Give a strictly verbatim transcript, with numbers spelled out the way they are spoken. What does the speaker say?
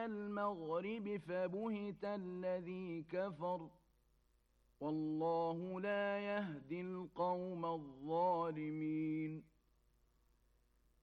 المغرب فبهت الذي كفر والله لا يهدي القوم الظالمين.